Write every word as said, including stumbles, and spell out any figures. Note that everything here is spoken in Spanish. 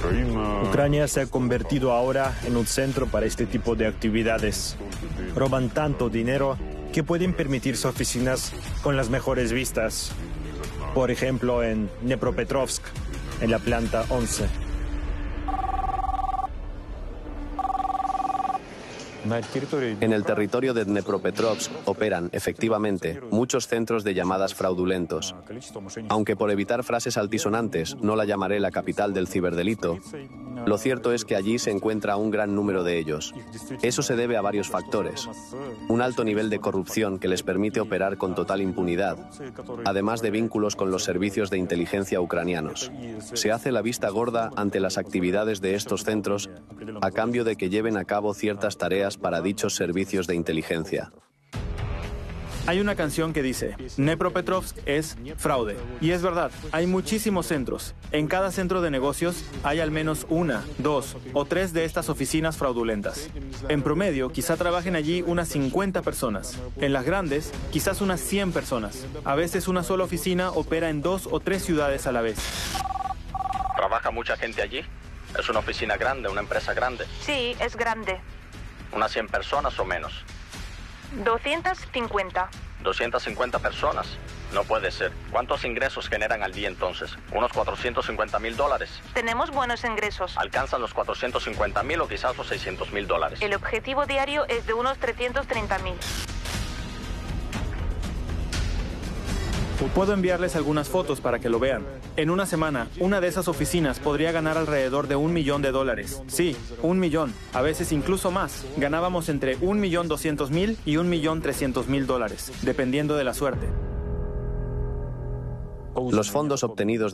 Ucrania se ha convertido ahora en un centro para este tipo de actividades. Roban tanto dinero que pueden permitirse oficinas con las mejores vistas. Por ejemplo, en Dnepropetrovsk, en la planta once. En el territorio de Dnepropetrovsk operan, efectivamente, muchos centros de llamadas fraudulentos. Aunque por evitar frases altisonantes no la llamaré la capital del ciberdelito, lo cierto es que allí se encuentra un gran número de ellos. Eso se debe a varios factores. Un alto nivel de corrupción que les permite operar con total impunidad, además de vínculos con los servicios de inteligencia ucranianos. Se hace la vista gorda ante las actividades de estos centros a cambio de que lleven a cabo ciertas tareas para dichos servicios de inteligencia. Hay una canción que dice, Dnepropetrovsk es fraude. Y es verdad, hay muchísimos centros. En cada centro de negocios hay al menos una, dos o tres de estas oficinas fraudulentas. En promedio, quizá trabajen allí unas cincuenta personas. En las grandes, quizás unas cien personas. A veces una sola oficina opera en dos o tres ciudades a la vez. ¿Trabaja mucha gente allí? ¿Es una oficina grande, una empresa grande? Sí, es grande. ¿Unas cien personas o menos? doscientas cincuenta. ¿doscientas cincuenta personas? No puede ser. ¿Cuántos ingresos generan al día entonces? ¿Unos cuatrocientos cincuenta mil dólares? Tenemos buenos ingresos. ¿Alcanzan los cuatrocientos cincuenta mil o quizás los seiscientos mil dólares? El objetivo diario es de unos trescientos treinta mil. Puedo enviarles algunas fotos para que lo vean. En una semana, una de esas oficinas podría ganar alrededor de un millón de dólares. Sí, un millón. A veces incluso más. Ganábamos entre un millón doscientos mil y un millón trescientos mil dólares, dependiendo de la suerte. Los fondos obtenidos